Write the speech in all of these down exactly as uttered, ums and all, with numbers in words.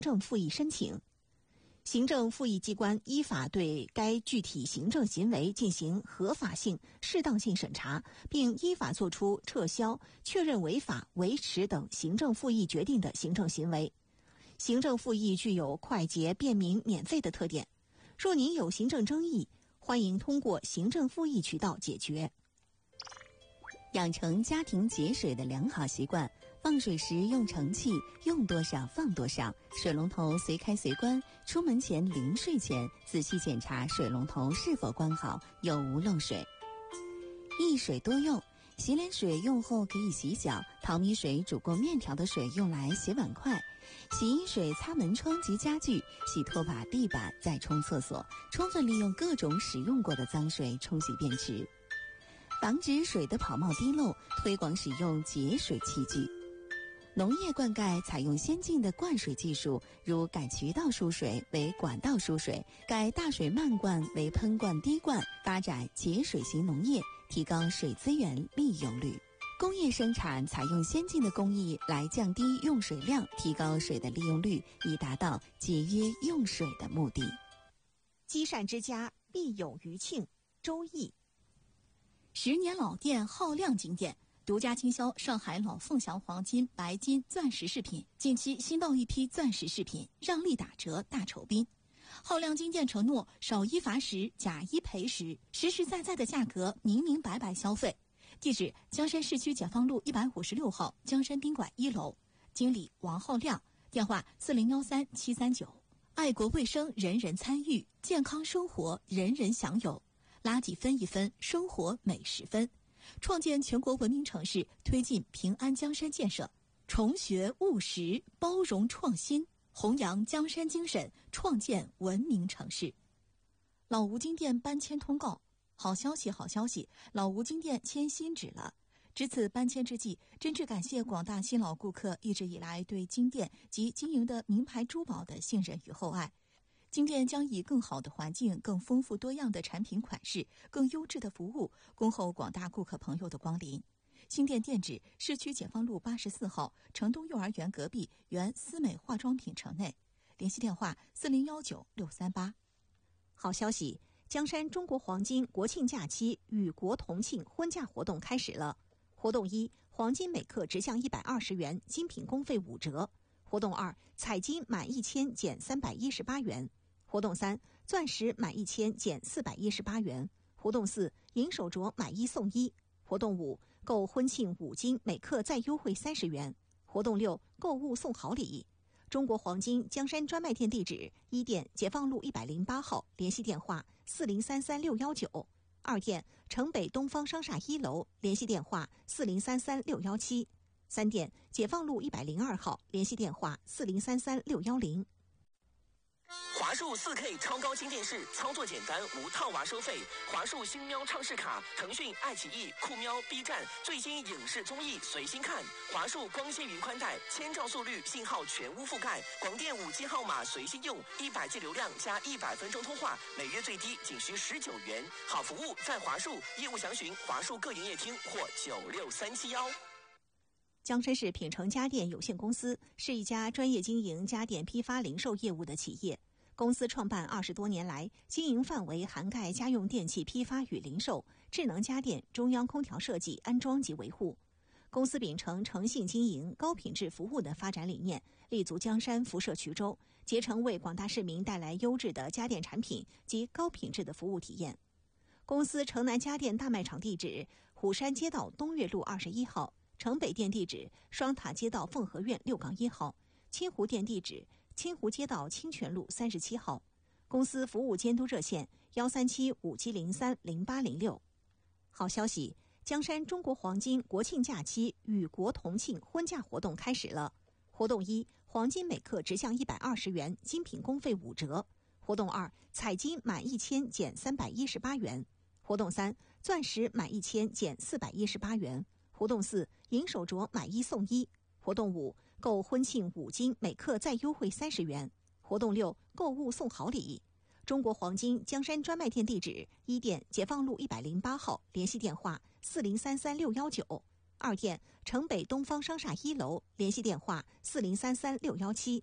政复议申请。行政复议机关依法对该具体行政行为进行合法性、适当性审查，并依法作出撤销、确认违法、维持等行政复议决定的行政行为。行政复议具有快捷、便民、免费的特点。若您有行政争议，欢迎通过行政复议渠道解决。 养成家庭节水的良好习惯，放水时用盛器，用多少放多少，水龙头随开随关，出门前临睡前仔细检查水龙头是否关好，有无漏水。一水多用，洗脸水用后可以洗脚，淘米水煮过面条的水用来洗碗筷，洗衣水擦门窗及家具，洗拖把、地板，再冲厕所，充分利用各种使用过的脏水冲洗便池。防止水的跑冒滴漏，推广使用节水器具。农业灌溉采用先进的灌水技术，如改渠道输水为管道输水，改大水漫灌为喷灌滴灌，发展节水型农业，提高水资源利用率。工业生产采用先进的工艺来降低用水量，提高水的利用率，以达到节约用水的目的。 积善之家必有余庆，周易。 十年老店浩亮金店独家经销上海老凤祥黄金、白金、钻石饰品，近期新到一批钻石饰品，让利打折大酬宾。浩亮金店承诺少一罚十，假一赔十，实实在在的价格，明明白白消费。地址：江山市区解放路一百五十六号江山宾馆一楼，经理王浩亮，电话四零幺三七三九。爱国卫生，人人参与；健康生活，人人享有。垃圾分一分，生活每十分。创建全国文明城市，推进平安江山建设，重学务实，包容创新，弘扬江山精神，创建文明城市。老吴金店搬迁通告，好消息好消息，老吴金店迁新址了。值此搬迁之际，真挚感谢广大新老顾客一直以来对金店及经营的名牌珠宝的信任与厚爱。金店将以更好的环境、更丰富多样的产品款式、更优质的服务，恭候广大顾客朋友的光临。新店店址：市区解放路八十四号城东幼儿园隔壁原思美化妆品城内。联系电话：四零幺九六三八。 好消息！江山中国黄金国庆假期与国同庆婚嫁活动开始了。活动一：黄金每克直降一百二十元，精品工费五折。活动二：彩金满一千减三百一十八元。活动三：钻石满一千减四百一十八元。活动四：银手镯买一送一。活动五：购婚庆五金每克再优惠三十元。活动六：购物送好礼。中国黄金江山专卖店地址：一店解放路一百零八号，联系电话四零三三六一九；二店城北东方商厦一楼，联系电话四零三三六一七；三店解放路一百零二号，联系电话四零三三六一零。 华数 四K 超高清电视，操作简单，无套娃收费。华数星喵畅视卡，腾讯、爱奇艺、酷喵、B 站最新影视综艺随心看。华数光纤云宽带，千兆速率，信号全屋覆盖。广电五 G 号码随心用，一百 G 流量加一百分钟通话，每月最低仅需十九元。好服务在华数，业务详询华数各营业厅或九六三七幺。 江山市品城家电有限公司是一家专业经营家电批发零售业务的企业。公司创办二十多年来，经营范围涵盖家用电器批发与零售、智能家电、中央空调设计、安装及维护。公司秉承诚信经营、高品质服务的发展理念，立足江山、辐射衢州，竭诚为广大市民带来优质的家电产品及高品质的服务体验。公司城南家电大卖场地址：虎山街道东岳路二十一号。城北店地址：双塔街道凤和苑六杠一号，清湖店地址：清湖街道清泉路三十七号。公司服务监督热线：幺三七五七零三零八零六。好消息！江山中国黄金国庆假期与国同庆婚嫁活动开始了。活动一：黄金每克直降一百二十元，精品工费五折。活动二：彩金满一千减三百一十八元。活动三：钻石满一千减四百一十八元。活动四：银手镯买一送一。活动五：购婚庆五金每克再优惠三十元。活动六：购物送好礼。中国黄金江山专卖店地址：一店解放路一百零八号，联系电话四零三三六一九；二店城北东方商厦一楼，联系电话四零三三六一七；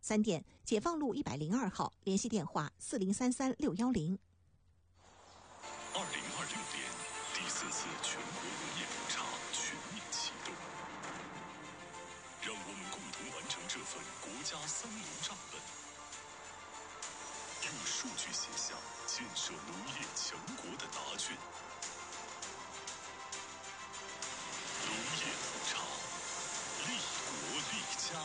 三店解放路一百零二号，联系电话四零三三六幺零。 二零二六年第四次全国农业普查全面启动，让我们共同完成这份国家三农账本，用数据写下建设农业强国的答卷。农业普查，利国利家。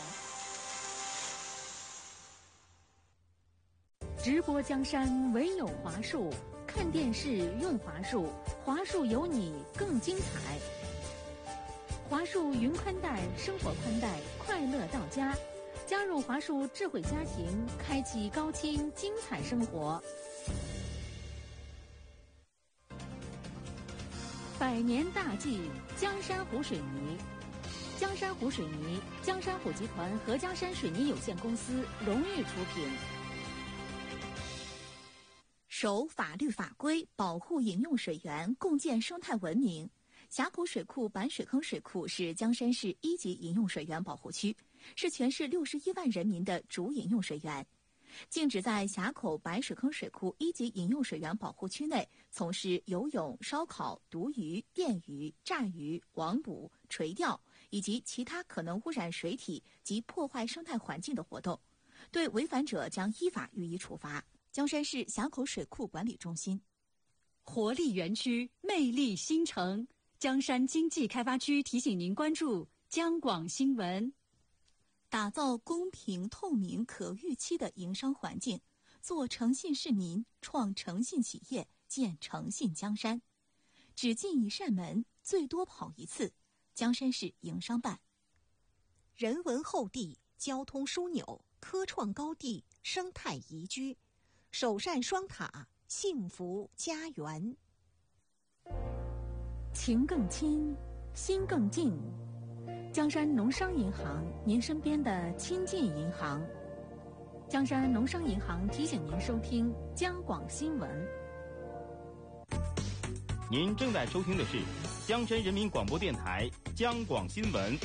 直播江山唯有华数，看电视用华数，华数有你更精彩。华数云宽带，生活宽带，快乐到家。加入华数智慧家庭，开启高清精彩生活。百年大计，江山湖水泥。江山湖水泥，江山湖集团和江山水泥有限公司荣誉出品。 守法律法规，保护饮用水源，共建生态文明。峡口水库板水坑水库是江山市一级饮用水源保护区，是全市六十一万人民的主饮用水源。禁止在峡口白水坑水库一级饮用水源保护区内从事游泳、烧烤、毒鱼、电鱼、炸鱼、网捕、垂钓以及其他可能污染水体及破坏生态环境的活动，对违反者将依法予以处罚。江山市峡口水库管理中心。 活力园区，魅力新城。江山经济开发区提醒您关注江广新闻。 打造公平、透明、可预期的营商环境，做诚信市民，创诚信企业，建诚信江山。只进一扇门，最多跑一次。江山市营商办。 人文厚地，交通枢纽，科创高地，生态宜居，首善双塔，幸福家园。 情更亲，心更近。江山农商银行，您身边的亲近银行。江山农商银行提醒您收听江广新闻。 您正在收听的是江山人民广播电台江广新闻。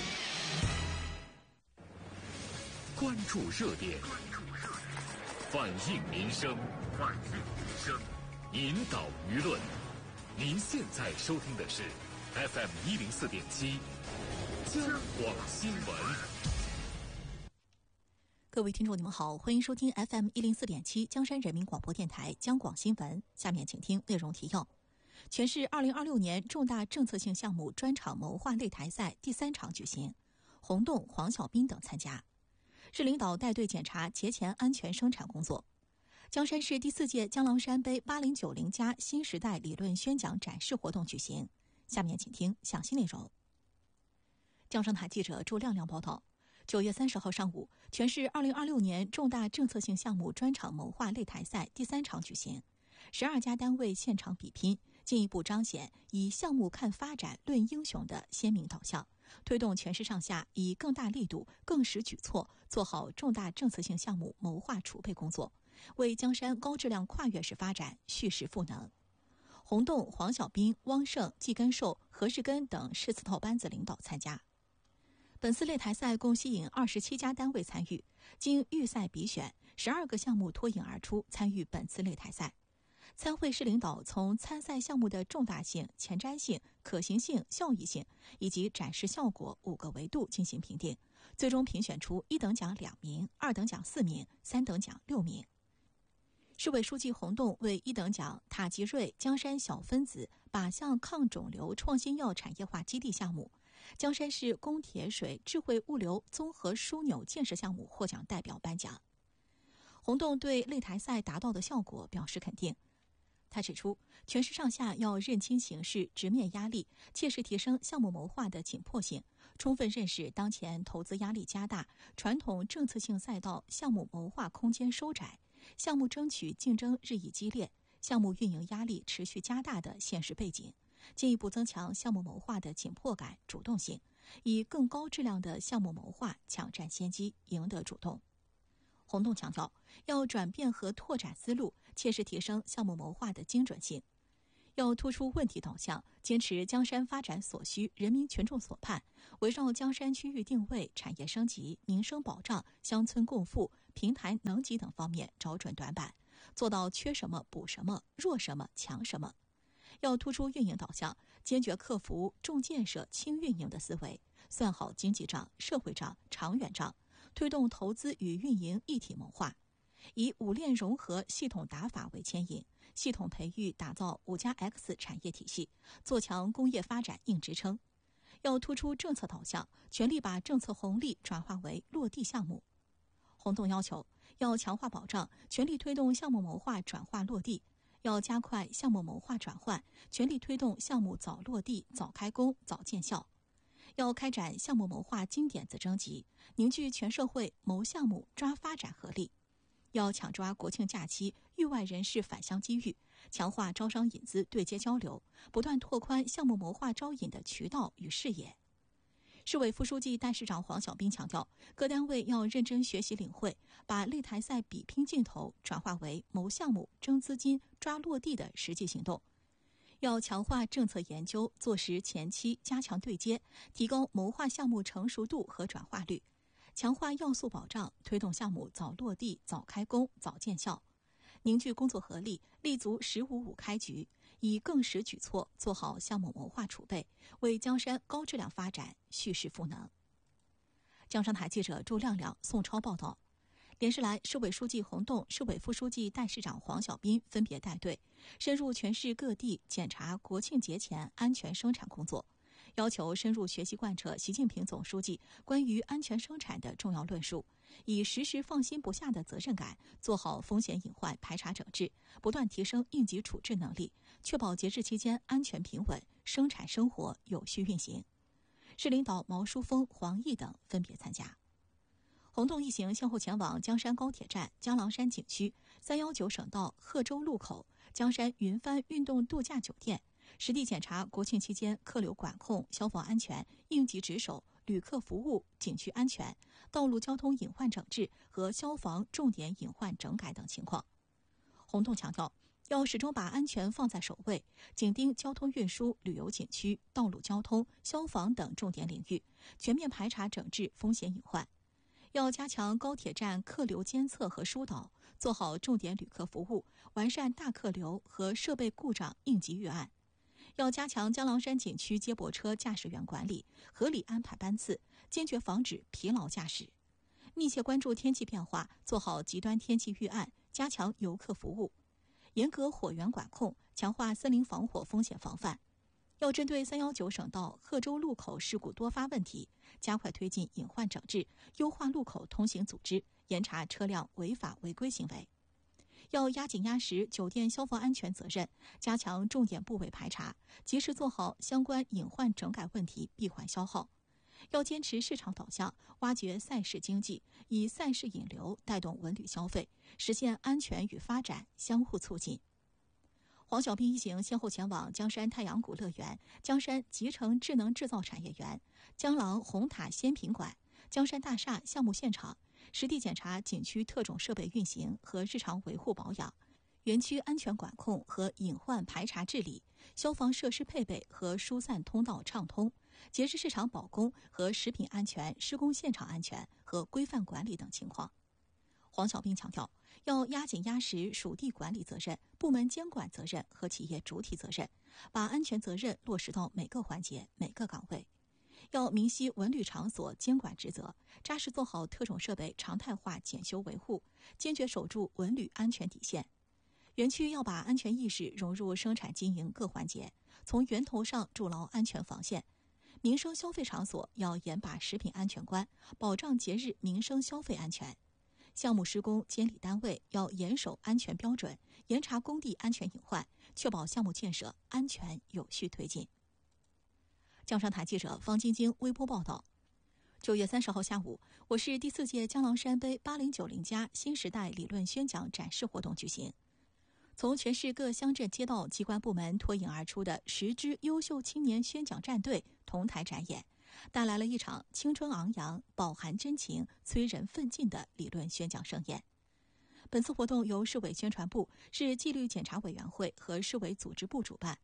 关注热点，反映民生，反映民生，引导舆论。您现在收听的是 F M 一零四点七江广新闻。 各位听众，你们好，欢迎收听 F M 一零四点七江山人民广播电台江广新闻。下面请听内容提要：全市二零二六年重大政策性项目专场谋划擂台赛第三场举行，洪栋、黄小斌等参加。市领导带队检查节前安全生产工作。江山市第四届江郎山杯八零九零加新时代理论宣讲展示活动举行。下面请听详细内容。江生台记者周亮亮报道，九月三十号上午，全市二零二六年重大政策性项目专场谋划擂台赛第三场举行，十二家单位现场比拼，进一步彰显以项目看发展、论英雄的鲜明导向，推动全市上下以更大力度、更实举措做好重大政策性项目谋划储备工作，为江山高质量跨越式发展蓄势赋能。洪栋、黄小斌、汪胜、季根寿、何世根等市四套班子领导参加。本次擂台赛共吸引二十七家单位参与，经预赛比选，十二个项目脱颖而出参与本次擂台赛。参会市领导从参赛项目的重大性、前瞻性、可行性、效益性以及展示效果五个维度进行评定，最终评选出一等奖两名、二等奖四名、三等奖六名。市委书记洪栋为一等奖塔吉瑞江山小分子靶向抗肿瘤创新药产业化基地项目、江山市供铁水智慧物流综合枢纽建设项目获奖代表颁奖。洪栋对擂台赛达到的效果表示肯定。他指出，全市上下要认清形势，直面压力，切实提升项目谋划的紧迫性，充分认识当前投资压力加大、传统政策性赛道项目谋划空间收窄、项目争取竞争日益激烈、项目运营压力持续加大的现实背景，进一步增强项目谋划的紧迫感、主动性，以更高质量的项目谋划抢占先机，赢得主动。洪栋强调，要转变和拓展思路，切实提升项目谋划的精准性。 要突出问题导向，坚持江山发展所需、人民群众所盼，围绕江山区域定位、产业升级、民生保障、乡村共富、平台能级等方面找准短板，做到缺什么补什么，弱什么强什么。要突出运营导向，坚决克服重建设轻运营的思维，算好经济账、社会账、长远账，推动投资与运营一体谋划，以五链融合系统打法为牵引，系统培育打造五加 X 产业体系，做强工业发展硬支撑。要突出政策导向，全力把政策红利转化为落地项目。洪洞要求，要强化保障，全力推动项目谋划转化落地，要加快项目谋划转换，全力推动项目早落地、早开工、早见效。要开展项目谋划金点子征集，凝聚全社会谋项目、抓发展合力。要抢抓国庆假期域外人士返乡机遇，强化招商引资对接交流，不断拓宽项目谋划招引的渠道与视野。市委副书记、代市长黄晓斌强调，各单位要认真学习领会，把擂台赛比拼劲头转化为谋项目、争资金、抓落地的实际行动。要强化政策研究，做实前期，加强对接，提高谋划项目成熟度和转化率，强化要素保障，推动项目早落地、早开工、早见效。凝聚工作合力，立足“十五五”开局，以更实举措做好项目谋划储备，为江山高质量发展蓄势赋能。江山台记者朱亮亮、宋超报道。连日来，市委书记洪洞、市委副书记、代市长黄晓斌分别带队深入全市各地检查国庆节前安全生产工作，要求深入学习贯彻习近平总书记关于安全生产的重要论述，以时时放心不下的责任感，做好风险隐患排查整治，不断提升应急处置能力，确保节日期间安全平稳，生产生活有序运行。市领导毛书峰、黄毅等分别参加。洪洞一行先后前往江山高铁站、江郎山景区、三一九省道贺州路口、江山云帆运动度假酒店，实地检查国庆期间客流管控、消防安全、应急值守、旅客服务、景区安全、道路交通隐患整治和消防重点隐患整改等情况。洪洞强调，要始终把安全放在首位，紧盯交通运输、旅游景区、道路交通、消防等重点领域，全面排查整治风险隐患。要加强高铁站客流监测和疏导，做好重点旅客服务，完善大客流和设备故障应急预案。要加强江郎山景区接驳车驾驶员管理，合理安排班次，坚决防止疲劳驾驶。密切关注天气变化，做好极端天气预案，加强游客服务。严格火源管控，强化森林防火风险防范。要针对三一九省道贺州路口事故多发问题，加快推进隐患整治，优化路口通行组织，严查车辆违法违规行为。要压紧压实酒店消防安全责任，加强重点部位排查，及时做好相关隐患整改问题闭环消耗。要坚持市场导向，挖掘赛事经济，以赛事引流带动文旅消费，实现安全与发展相互促进。黄晓斌一行先后前往江山太阳谷乐园、江山集成智能制造产业园、江郎红塔鲜品馆、江山大厦项目现场，实地检查景区特种设备运行和日常维护保养、园区安全管控和隐患排查治理、消防设施配备和疏散通道畅通、节日市场保供和食品安全、施工现场安全和规范管理等情况。黄晓斌强调，要压紧压实属地管理责任、部门监管责任和企业主体责任，把安全责任落实到每个环节、每个岗位。要明晰文旅场所监管职责，扎实做好特种设备常态化检修维护，坚决守住文旅安全底线。园区要把安全意识融入生产经营各环节，从源头上筑牢安全防线。民生消费场所要严把食品安全关，保障节日民生消费安全。项目施工监理单位要严守安全标准，严查工地安全隐患，确保项目建设安全有序推进。江山台记者方晶晶微博报道。九月三十号下午，我市第四届江郎山杯八零九零加新时代理论宣讲展示活动举行。从全市各乡镇街道机关部门脱颖而出的十支优秀青年宣讲战队同台展演，带来了一场青春昂扬、饱含真情、催人奋进的理论宣讲盛宴。本次活动由市委宣传部、市纪律检查委员会和市委组织部主办，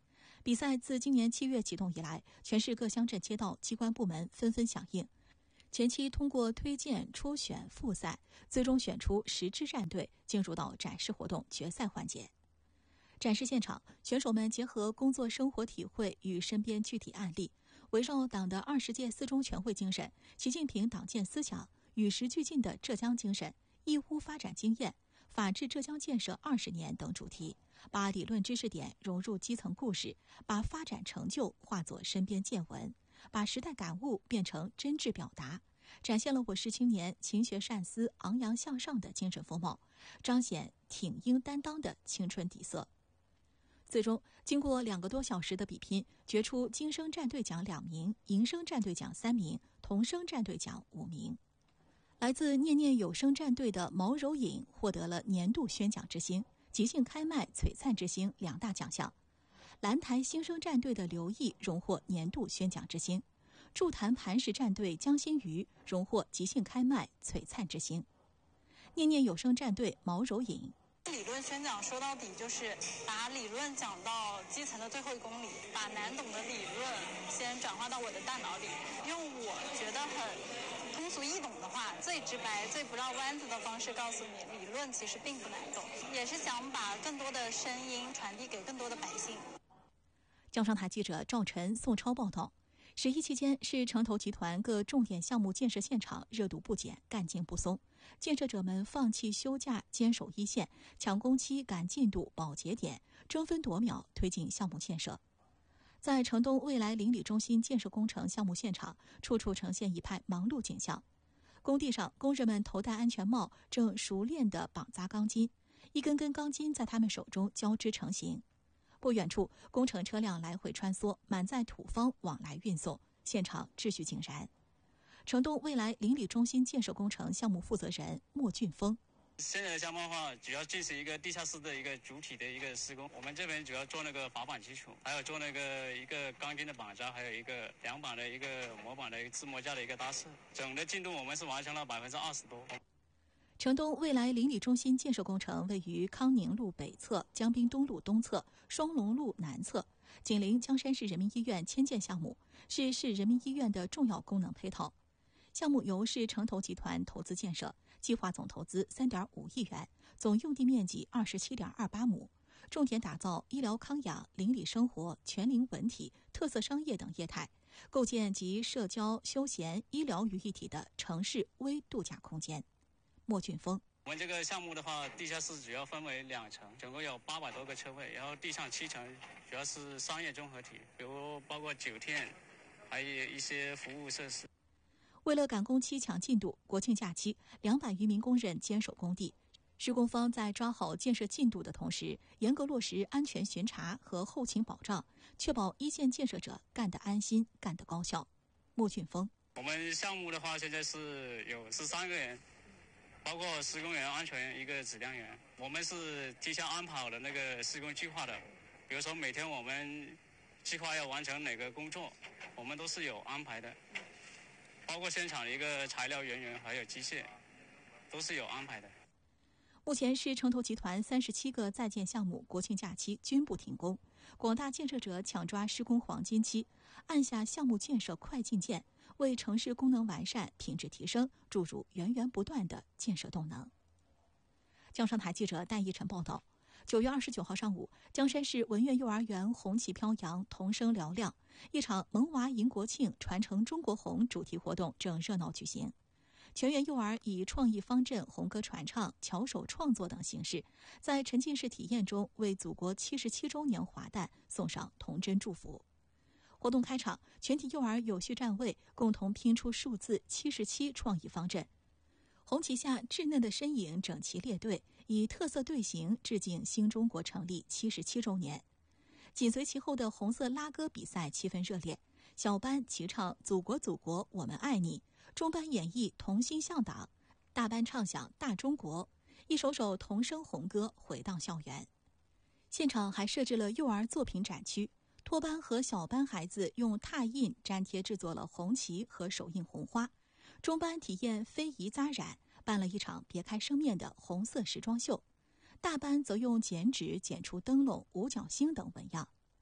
比赛自今年七月启动以来，全市各乡镇街道机关部门纷纷响应。前期通过推荐、初选、复赛，最终选出十支战队，进入到展示活动决赛环节。展示现场，选手们结合工作生活体会与身边具体案例，围绕党的二十届四中全会精神、习近平党建思想、与时俱进的浙江精神、义乌发展经验、法治浙江建设二十年等主题，把理论知识点融入基层故事，把发展成就化作身边见闻，把时代感悟变成真挚表达，展现了我市青年勤学善思、昂扬向上的精神风貌，彰显挺膺担当的青春底色。最终，经过两个多小时的比拼，决出京声战队奖两名，营声战队奖三名，童声战队奖五名。来自念念有声战队的毛柔颖获得了年度宣讲之星、即兴开麦璀璨之星两大奖项。兰台新生战队的刘毅荣获年度宣讲之星，筑坛磐石战队江新瑜荣获即兴开麦璀璨之星。念念有声战队毛柔颖。 理论宣讲说到底就是把理论讲到基层的最后一公里，把难懂的理论先转化到我的大脑里，用我觉得很通俗易懂的话，最直白、最不绕弯子的方式告诉你，理论其实并不难懂，也是想把更多的声音传递给更多的百姓。 江商台记者赵晨、宋超报道。十一期间是城投集团各重点项目建设现场热度不减、干劲不松，建设者们放弃休假，坚守一线，抢工期、赶进度、保节点，争分夺秒推进项目建设。在城东未来邻里中心建设工程项目现场，处处呈现一派忙碌景象。工地上，工人们头戴安全帽，正熟练地绑扎钢筋，一根根钢筋在他们手中交织成型。不远处，工程车辆来回穿梭，满载土方往来运送，现场秩序井然。城东未来邻里中心建设工程项目负责人莫俊峰： 现在的项目的话，主要进行一个地下室的一个主体的一个施工。我们这边主要做那个筏板基础，还有做那个一个钢筋的绑扎，还有一个梁板的一个模板的一个自模架的一个搭设。整的进度我们是完成了百分之二十多。 城东未来邻里中心建设工程位于康宁路北侧、江滨东路东侧、双龙路南侧，紧邻江山市人民医院迁建项目，是市人民医院的重要功能配套。项目由市城投集团投资建设，计划总投资三点五亿元，总用地面积二十七点二八亩，重点打造医疗康养、邻里生活、全龄文体、特色商业等业态，构建集社交、休闲、医疗于一体的城市微度假空间。莫俊峰： 我们这个项目的话，地下室主要分为两层，总共有八百多个车位，然后地上七层主要是商业综合体，比如包括酒店，还有一些服务设施。 为了赶工期、抢进度，国庆假期两百余名工人坚守工地。施工方在抓好建设进度的同时，严格落实安全巡查和后勤保障，确保一线建设者干得安心、干得高效。莫俊峰： 我们项目的话，现在是有十三个人。包括施工员、安全员、一个质量员，我们是提前安排好的那个施工计划的。比如说每天我们计划要完成哪个工作，我们都是有安排的。包括现场的一个材料人员还有机械，都是有安排的。 目前市城投集团三十七个在建项目国庆假期均不停工，广大建设者抢抓施工黄金期，按下项目建设快进键，为城市功能完善、品质提升注入源源不断的建设动能。江商台记者戴义晨报道。九月二十九号上午，江山市文苑幼儿园红旗飘扬，童声嘹亮，一场萌娃迎国庆、传承中国红主题活动正热闹举行。全园幼儿以创意方阵、红歌传唱、巧手创作等形式，在沉浸式体验中为祖国七十七周年华诞送上童真祝福。活动开场，全体幼儿有序站位，共同拼出数字七十七创意方阵。红旗下稚嫩的身影整齐列队，以特色队形致敬新中国成立七十七周年。紧随其后的红色拉歌比赛气氛热烈，小班齐唱祖国祖国我们爱你，中班演绎同心向党，大班唱响大中国，一首首童声红歌回荡校园。现场还设置了幼儿作品展区，托班和小班孩子用拓印粘贴制作了红旗和手印红花，中班体验非遗扎染，办了一场别开生面的红色时装秀，大班则用剪纸剪出灯笼、五角星等纹样。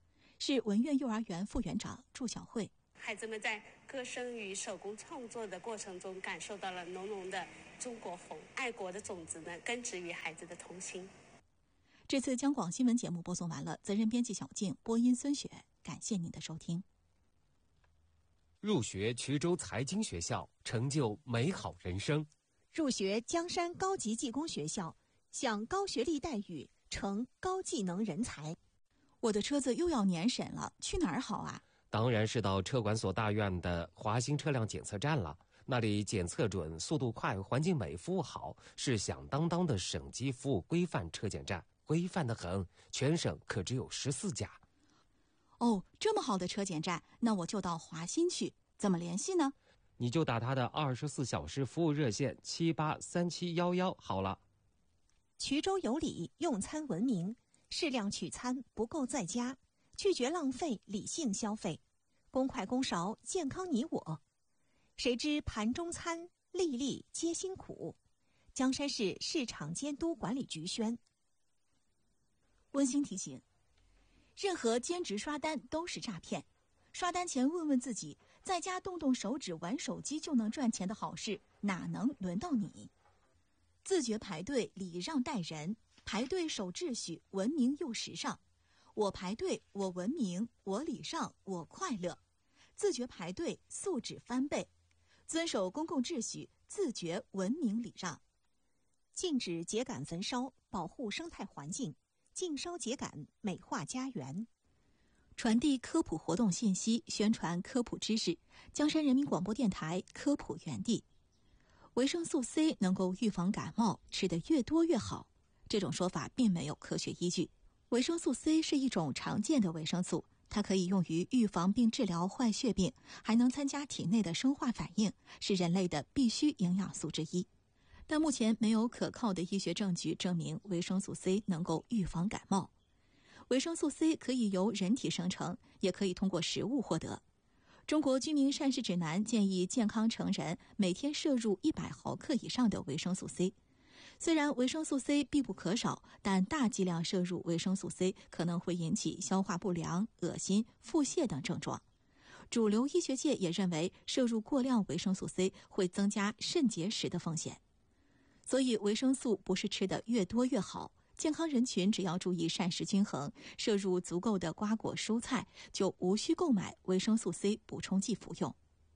是文苑幼儿园副园长祝小慧。 孩子们在歌声与手工创作的过程中，感受到了浓浓的中国红，爱国的种子呢根植于孩子的童心。 这次江广新闻节目播送完了，责任编辑小静，播音孙雪，感谢您的收听。 入学衢州财经学校，成就美好人生； 入学江山高级技工学校，享高学历待遇，成高技能人才。 我的车子又要年审了，去哪儿好啊？ 当然是到车管所大院的华兴车辆检测站了。那里检测准、速度快、环境美、服务好，是响当当的省级服务规范车检站，规范得很，全省可只有十四家。 哦，这么好的车检站，那我就到华新去。怎么联系呢？ 你就打他的二十四小时服务热线七八三七幺幺好了。 衢州有礼，用餐文明，适量取餐，不够在家，拒绝浪费，理性消费，公筷公勺，健康你我。谁知盘中餐，粒粒皆辛苦。江山市市场监督管理局宣。 温馨提醒：任何兼职刷单都是诈骗。刷单前问问自己，在家动动手指玩手机就能赚钱的好事，哪能轮到你？自觉排队，礼让待人，排队守秩序，文明又时尚。我排队，我文明，我礼让，我快乐。自觉排队，素质翻倍。遵守公共秩序，自觉文明礼让。 禁止秸秆焚烧，保护生态环境；禁烧秸秆，美化家园。 传递科普活动信息，宣传科普知识。江山人民广播电台科普园地。维生素 C 能够预防感冒，吃得越多越好。这种说法并没有科学依据。维生素 C 是一种常见的维生素，它可以用于预防并治疗坏血病，还能参加体内的生化反应，是人类的必需营养素之一。但目前没有可靠的医学证据证明维生素 C 能够预防感冒。维生素 C 可以由人体生成，也可以通过食物获得。中国居民膳食指南建议健康成人每天摄入一百毫克以上的维生素 C。虽然维生素 C 必不可少，但大剂量摄入维生素 C 可能会引起消化不良、恶心、腹泻等症状。主流医学界也认为，摄入过量维生素 C 会增加肾结石的风险。所以维生素不是吃得越多越好，健康人群只要注意膳食均衡，摄入足够的瓜果蔬菜，就无需购买维生素 C 补充剂服用。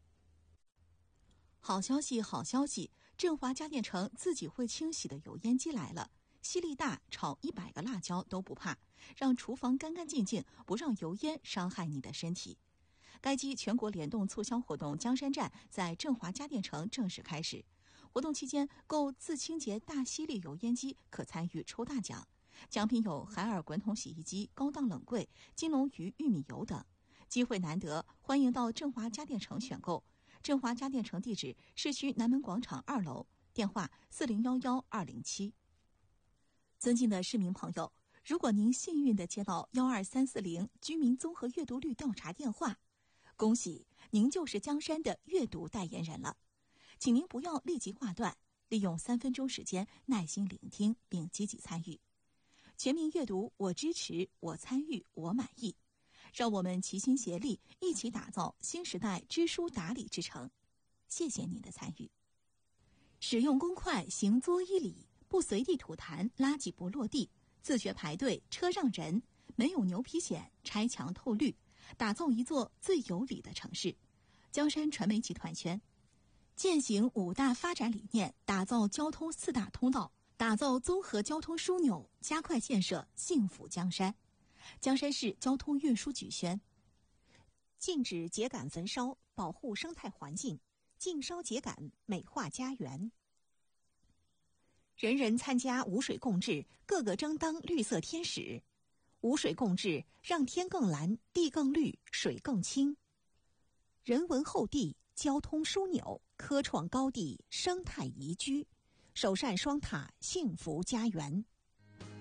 好消息，好消息！振华家电城自己会清洗的油烟机来了，吸力大，炒一百个辣椒都不怕，让厨房干干净净，不让油烟伤害你的身体。该机全国联动促销活动江山站在振华家电城正式开始。活动期间，购自清洁大吸力油烟机可参与抽大奖，奖品有海尔滚筒洗衣机、高档冷柜、金龙鱼玉米油等。机会难得，欢迎到振华家电城选购。振华家电城地址：市区南门广场二楼，电话四零幺幺二零七。尊敬的市民朋友，如果您幸运地接到幺二三四零居民综合阅读率调查电话，恭喜您就是江山的阅读代言人了。请您不要立即挂断，利用三分钟时间耐心聆听并积极参与。全民阅读，我支持，我参与，我满意。让我们齐心协力，一起打造新时代知书达理之城。谢谢您的参与。使用公筷，行作依礼，不随地吐痰，垃圾不落地，自觉排队，车让人，没有牛皮癣，拆墙透绿，打造一座最有礼的城市。江山传媒集团宣。践行五大发展理念，打造交通四大通道，打造综合交通枢纽，加快建设幸福江山。江山市交通运输局宣。 禁止秸秆焚烧，保护生态环境；禁烧秸秆，美化家园。人人参加无水共治，个个争当绿色天使。无水共治，让天更蓝，地更绿，水更清。人文厚地，交通枢纽，科创高地，生态宜居，首善双塔，幸福家园。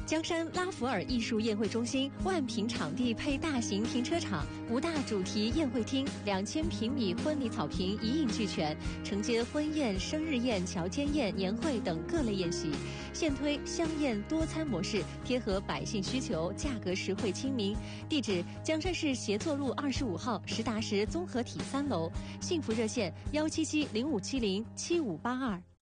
江山拉弗尔艺术宴会中心万平场地配大型停车场，五大主题宴会厅，两千平米婚礼草坪一应俱全，承接婚宴、生日宴、乔间宴、年会等各类宴席。现推香宴多餐模式，贴合百姓需求，价格实惠亲民。地址：江山市协作路二十五号实达实综合体三楼。幸福热线：幺七七零五七零七五八二。